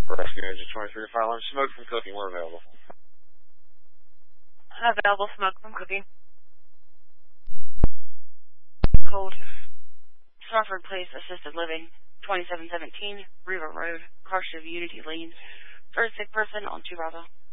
Rescue Engine 23 fire alarm. Smoke from cooking. We're available. Available smoke from cooking. Code. Stratford Place Assisted Living. 2717 River Road. Car should Unity Lane. First sick person on 2 Bravo.